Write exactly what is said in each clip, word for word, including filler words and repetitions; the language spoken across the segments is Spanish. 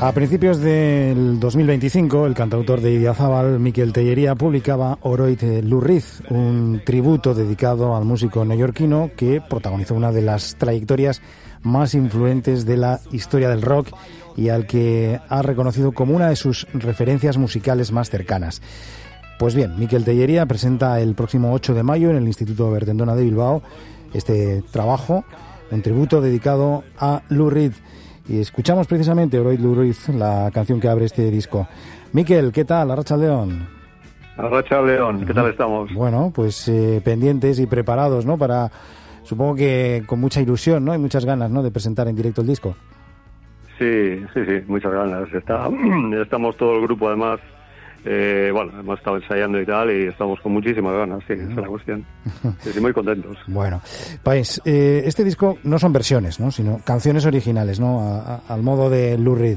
A principios del dos mil veinticinco, el cantautor de Idiazábal, Mikel Tellería, publicaba Oroit Lurriz, un tributo dedicado al músico neoyorquino que protagonizó una de las trayectorias más influentes de la historia del rock y al que ha reconocido como una de sus referencias musicales más cercanas. Pues bien, Mikel Tellería presenta el próximo ocho de mayo en el Instituto Bertendona de Bilbao este trabajo, un tributo dedicado a Lurriz. Y escuchamos precisamente Oroit Lurriz, la canción que abre este disco. Mikel, ¿qué tal? Arratsaldeon. Arratsaldeon, ¿qué tal estamos? Bueno, pues eh, pendientes y preparados, ¿no? Para, supongo que con mucha ilusión, ¿no? Y muchas ganas, ¿no? De presentar en directo el disco. Sí, sí, sí, muchas ganas. Está, estamos todo el grupo, además, eh, bueno, hemos estado ensayando y tal, y estamos con muchísimas ganas, sí, esa es la cuestión. Sí, sí, muy contentos. Bueno, pues eh, este disco no son versiones, ¿no? Sino canciones originales, ¿no? A, a, al modo de Lurriz.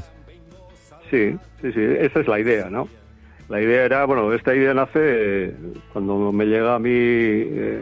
Sí, sí, sí, esa es la idea, ¿no? La idea era, bueno, esta idea nace eh, cuando me llega a mí eh,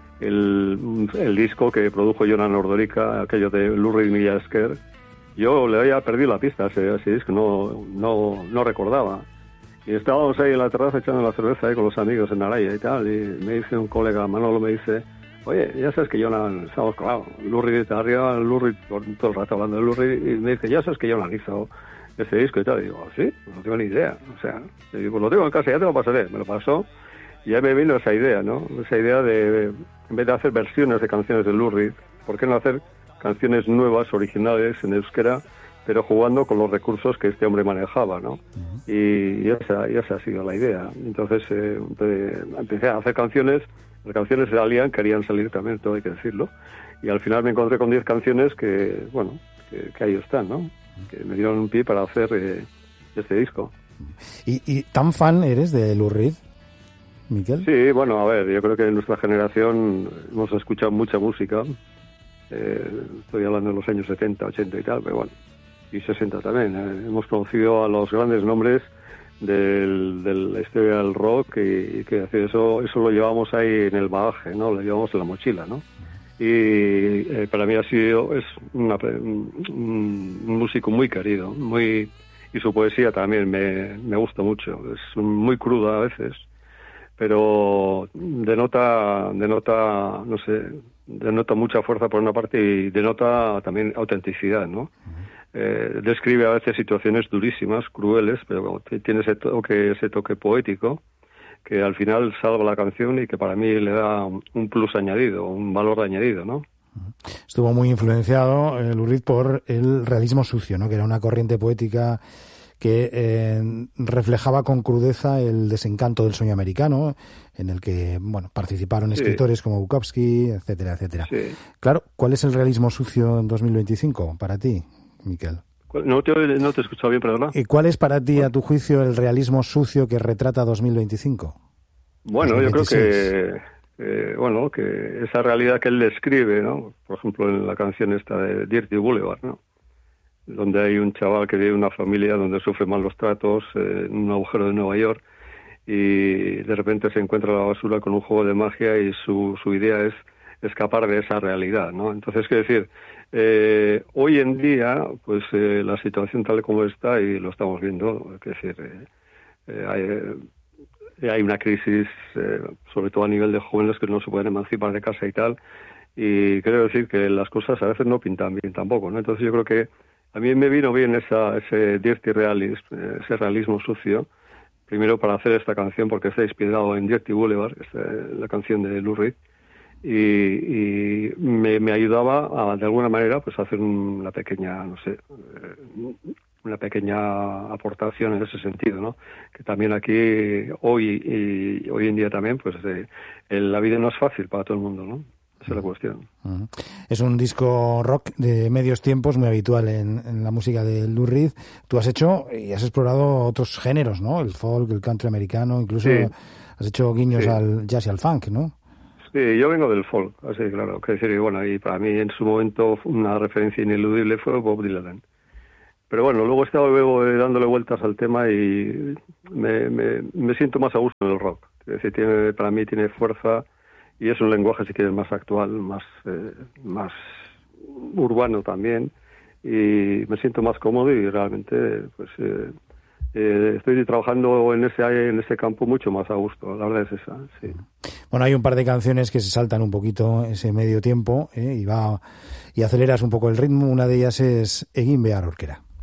el, el disco que produjo Jonan Ordorica, aquello de Lurriz Mila Esker. Yo le había perdido la pista a ese, ese disco, no, no, no recordaba. Y estábamos ahí en la terraza echando la cerveza ahí con los amigos en Araya y tal, y me dice un colega, Manolo, me dice, oye, ya sabes que Jonan, estamos claro, Lurriz está arriba, Lurriz todo el rato hablando de Lurriz, y me dice, ya sabes que Jonan hizo ese disco y tal, y digo, ¿sí? No tengo ni idea, o sea, y digo, lo tengo en casa, ya te lo pasaré, me lo pasó, y ya me vino esa idea, ¿no? Esa idea de, en vez de hacer versiones de canciones de Lurriz, ¿por qué no hacer canciones nuevas, originales, en euskera, pero jugando con los recursos que este hombre manejaba, ¿no? Uh-huh. Y, y, esa, y esa ha sido la idea. Entonces eh, empecé a hacer canciones, las canciones salían, querían salir también, todo hay que decirlo, y al final me encontré con diez canciones que, bueno, que, que ahí están, ¿no? Que me dieron un pie para hacer eh, este disco. ¿Y, ¿Y tan fan eres de Lurriz, Mikel? Sí, bueno, a ver, yo creo que en nuestra generación hemos escuchado mucha música, eh, estoy hablando de los años setenta, ochenta y tal, pero bueno, y sesenta también. Eh. Hemos conocido a los grandes nombres del, de la historia del rock y, y que eso eso lo llevamos ahí en el bagaje, ¿no? Lo llevamos en la mochila, ¿no? Y eh, para mí ha sido es una, un, un músico muy querido, muy y su poesía también me, me gusta mucho. Es muy cruda a veces, pero denota denota no sé denota mucha fuerza por una parte y denota también autenticidad, ¿no? Eh, describe a veces situaciones durísimas, crueles, pero tiene ese toque, ese toque poético que al final salva la canción y que para mí le da un plus añadido, un valor añadido, ¿no? Estuvo muy influenciado eh, Lurriz por el realismo sucio, ¿no? Que era una corriente poética que eh, reflejaba con crudeza el desencanto del sueño americano, en el que, bueno, participaron sí. escritores como Bukowski, etcétera, etcétera. Sí. Claro, ¿cuál es el realismo sucio en dos mil veinticinco para ti, Mikel? No te, no te he escuchado bien, perdona. ¿Y cuál es para ti, a tu juicio, el realismo sucio que retrata dos mil veinticinco? Bueno, dos mil veintiséis. Yo creo que, eh, bueno, que esa realidad que él describe, ¿no? Por ejemplo, en la canción esta de Dirty Boulevard, ¿no? Donde hay un chaval que vive en una familia donde sufre malos tratos, eh, en un agujero de Nueva York, y de repente se encuentra la basura con un juego de magia y su, su idea es escapar de esa realidad, ¿no? Entonces, ¿qué decir? Eh, hoy en día, pues eh, la situación tal como está, y lo estamos viendo, es decir, eh, eh, hay, eh, hay una crisis, eh, sobre todo a nivel de jóvenes que no se pueden emancipar de casa y tal, y quiero decir que las cosas a veces no pintan bien tampoco, ¿no? Entonces yo creo que a mí me vino bien esa, ese dirty realism, ese realismo sucio, primero para hacer esta canción porque está inspirado en Dirty Boulevard, esta, la canción de Lurriz, y, y me, me ayudaba a, de alguna manera, pues a hacer una pequeña, no sé, una pequeña aportación en ese sentido, ¿no? Que también aquí hoy y hoy en día también, pues eh, la vida no es fácil para todo el mundo, ¿no? Esa es la cuestión. Uh-huh. Es un disco rock de medios tiempos muy habitual en, en la música de Lurriz. Tú has hecho y has explorado otros géneros, ¿no? El folk, el country americano, incluso sí. has hecho guiños sí. al jazz y al funk, ¿no? Sí, yo vengo del folk, así claro. Que decir, bueno, y para mí en su momento una referencia ineludible fue Bob Dylan. Pero bueno, luego he estado luego dándole vueltas al tema y me, me, me siento más a gusto en el rock. Es decir, tiene, para mí tiene fuerza. Y es un lenguaje, si quieres, más actual, más eh, más urbano también, y me siento más cómodo y realmente pues eh, eh, estoy trabajando en ese en ese campo mucho más a gusto, la verdad es esa, sí. Bueno, hay un par de canciones que se saltan un poquito ese medio tiempo, ¿eh? y va y aceleras un poco el ritmo. Una de ellas es Egin behar aurkera.